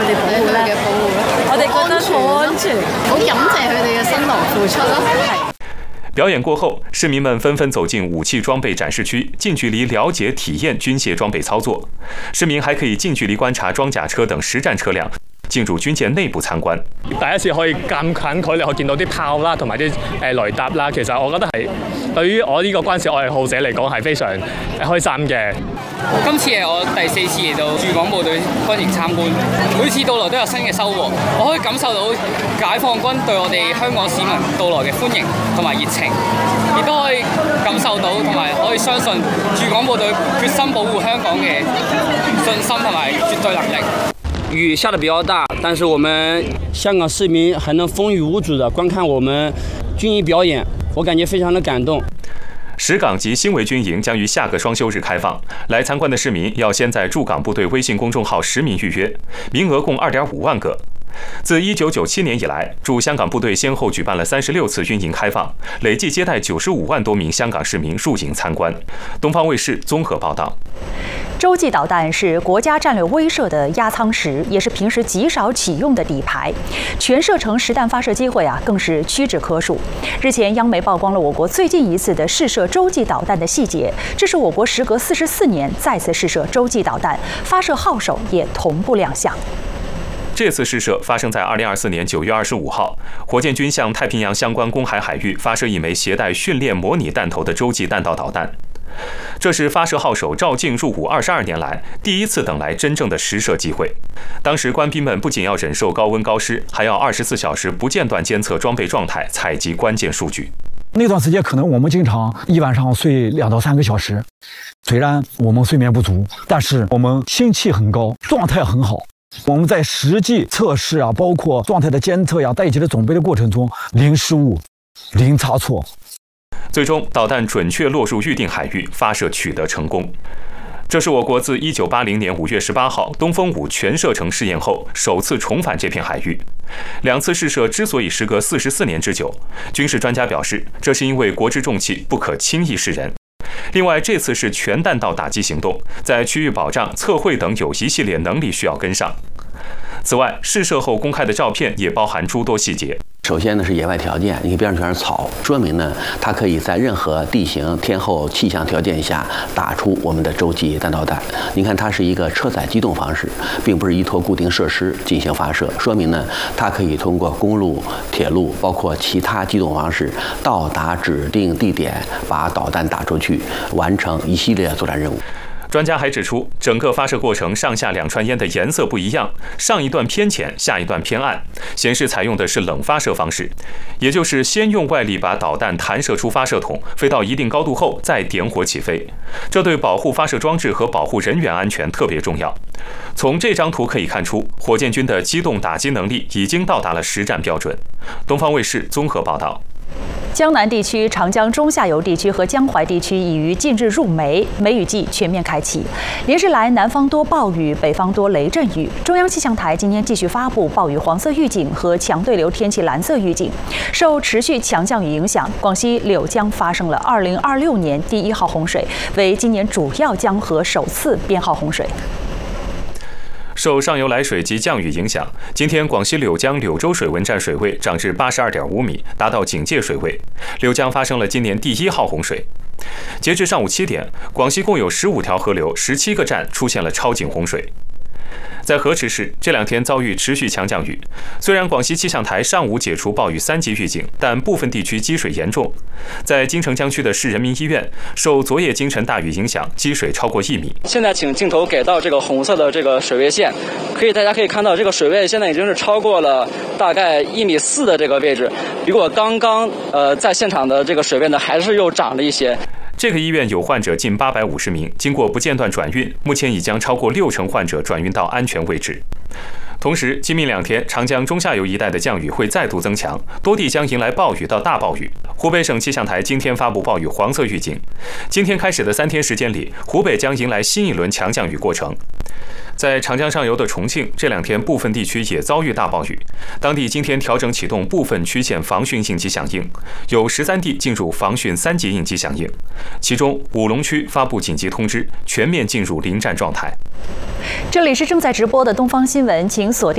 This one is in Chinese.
哋保護咧？我哋覺得好安全，好感謝佢哋嘅辛勞付出咯。 表演过后，市民们纷纷走进武器装备展示區，近距離了解體驗軍械裝備操作。市民還可以近距離觀察裝甲車等實戰車輛，進入軍艦內部參觀。 第一次可以咁近距離可以見到啲炮啦，同埋啲雷達啦，其實我覺得係對於我呢個軍事愛好者嚟講係非常開心嘅。 今次係我第4次嚟到駐港部隊軍營參觀，每次到來都有新嘅收穫，我可以感受到解放軍對我哋香港市民到來嘅歡迎同埋熱情，亦都可以感受到同埋可以相信駐港部隊決心保護香港嘅信心同埋絕對能力。 雨下得比較大，但是我們香港市民還能風雨無阻地觀看我們軍儀表演，我感覺非常的感動。 石港及新圍軍營將於下個雙休日開放，來參觀的市民要先在駐港部隊微信公眾號實名預約，名額共2.5萬個。自1997年以來，駐香港部隊先後舉辦了36次軍營開放，累計接待95萬多名香港市民入營參觀。東方衛視綜合報道。 洲際導彈是國家戰略威懾的壓艙石，也是平時極少啟用的底牌。全射程實彈發射機會更是屈指可數。日前，央媒曝光了我國最近一次的試射洲際導彈的細節，這是我國時隔44年再次試射洲際導彈，發射號手也同步亮相。 這次試射發生在2024年9月25號，火箭軍向太平洋相關公海海域發射一枚攜帶訓練模擬彈頭的洲際彈道導彈。這是發射號手趙靜入伍22年來第一次等來真正的實射機會。當時官兵們不僅要忍受高溫高濕，還要24小時不間斷監測裝備狀態，採集關鍵數據。 那段時間可能我們經常一晚上睡2到3個小時，雖然我們睡眠不足，但是我們心氣很高，狀態很好。我們在實際測試包括狀態的監測在一起的準備的過程中，零失誤，零差錯。 最終，導彈準確落入預定海域，發射取得成功。這是我國自1980年5月18號東風5全射程試驗後，首次重返這片海域。兩次試射之所以時隔44年之久，軍事專家表示，這是因為國之重器不可輕易示人。另外，這次是全彈道打擊行動，在區域保障、測繪等有一系列能力需要跟上。此外，試射後公開的照片也包含諸多細節。 首先呢是野外條件，你看邊上全是草，說明呢它可以在任何地形、天候、氣象條件下打出我們的洲際彈道彈。你看它是一個車載機動方式，並不是依托固定設施進行發射，說明呢它可以通過公路、鐵路，包括其他機動方式到達指定地點，把導彈打出去，完成一系列作戰任務。 專家還指出，整個發射過程上下兩串煙的顏色不一樣，上一段偏淺，下一段偏暗，顯示採用的是冷發射方式，也就是先用外力把導彈彈射出發射筒，飛到一定高度後再點火起飛。這對保護發射裝置和保護人員安全特別重要。從這張圖可以看出，火箭軍的機動打擊能力已經到達了實戰標準。東方衛視綜合報道。 江南地區、長江中下游地區和江淮地區已於近日入梅，梅雨季全面開啟。連日來，南方多暴雨，北方多雷陣雨。中央氣象台今天繼續發布暴雨黃色預警和強對流天氣藍色預警。受持續強降雨影響，廣西柳江發生了2026年第1號洪水，為今年主要江河首次編號洪水。 受上游來水及降雨影響，今天廣西柳江柳州水文站水位漲至82.5米，達到警戒水位。柳江發生了今年第1號洪水。截至上午7點，廣西共有15條河流、17個站出現了超警洪水。在河池市，這兩天遭遇持續強降雨。雖然廣西氣象台上午解除暴雨3級預警，但部分地區積水嚴重。在金城江區的市人民醫院，受昨夜京晨大雨影響，積水超過1米。 現在請鏡頭給到這個紅色的這個水位線，大家可以看到這個水位現在已經是超過了大概1.4米的這個位置，比我剛剛在現場的這個水位呢，還是又漲了一些。 這個醫院有患者近850名，經過不間斷轉運，目前已將超過60%患者轉運到安全位置。同時，今明2天，長江中下游一帶的降雨會再度增強，多地將迎來暴雨到大暴雨。湖北省氣象台今天發布暴雨黃色預警，今天開始的3天時間裡，湖北將迎來新一輪強降雨過程。在長江上游的重慶，這2天部分地區也遭遇大暴雨，當地今天調整啟動部分區縣防汛應急響應，有13地進入防汛3級應急響應，其中武隆區發布緊急通知，全面進入臨戰狀態。 這裡是正在直播的東方新聞，請鎖定